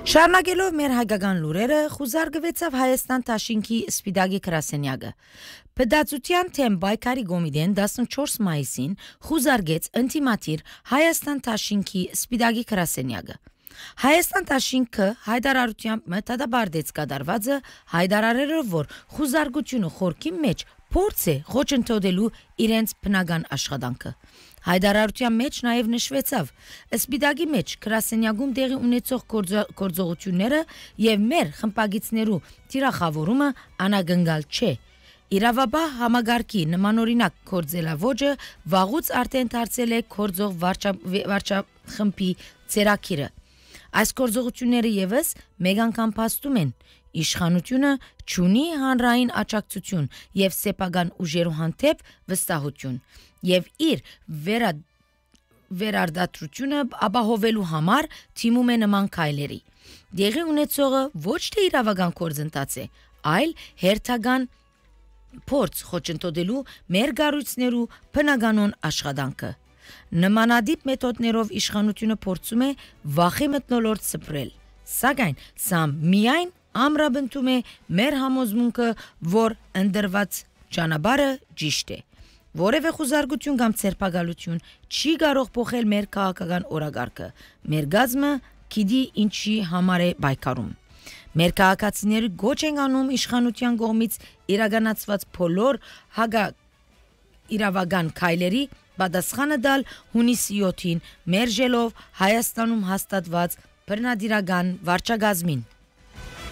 Շարունակելով մեր հայկական լուրերը, խուզարկվեցավ Հայաստան Տաշինքի Սպիտակի գրասենյակը։ Փդացության թեմ Բայկարի Գոմիդեն 14 մայիսին խուզարկեց ընտիմատիր Հայաստան Տաշինքի Սպիտակի գրասենյակը։ Հայաստան Տաշինքը հայտարարությամբ մտադաբարդեց կատարվածը, հայտարարելով, որ խուզարկությունը խորքի մեջ փորձ է խոչընդոտելու իրենց բնական աշխատանքը։ Հայտարարության մեջ նաև նշվեցավ Սպիտակի մեջ գրասենյակում տեղի ունեցող գործողությունները եւ մեր խմբագիցներու թիրախավորումը անագնգալ չէ։ Իրավաբար համագարկի նմանօրինակ կորձելավոճը վաղուց արդեն դարձել է կորձող վարչախմբի ծերակիրը։ Այս գործողությունները եւս մեկ անգամ փաստում են իշխանությունը չունի հանրային աջակցություն եւ սեփական ուժերու հանդեպ վստահություն եւ իր վերարտադրությունը ապահովելու համար թիմում է նման քայլերի։ Դեղի ունեցողը ոչ թե իրավական գործընթաց է, այլ հերթական փորձ խոչընդոտելու մեր գառույցներու բնականon աշխատանքը։ Նմանադիպ մեթոդներով իշխանությունը փորձում է վախի մթնոլորտ սփռել, սակայն սա միայն ամրապնդում է մեր համոզմունքը, որ ընդրված ճանապարհը ճիշտ է։ Որևէ խուզարկություն կամ ցերպակալություն չի կարող փոխել մեր քաղաքական օրակարգը։ Մեր գազը գիտի ինչի համար է պայքարում։ Մեր քաղաքացիները գոչ են անում իշխանության կողմից իրականացված բոլոր իրավական քայլերի պատասխանը տալ հունիսի 7-ին մերժելով Հայաստանում հաստատված բռնադիրական վարչակազմին։